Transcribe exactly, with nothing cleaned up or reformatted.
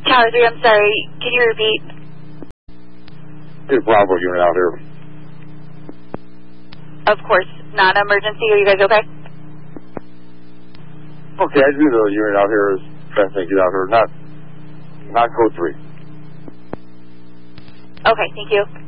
Tower three, I'm sorry. Can you repeat? Hey, Bravo unit out here. Of course. Non-emergency. Are you guys okay? Okay, I do know the unit out here is trying to get out here. Not, not code three. Okay, thank you.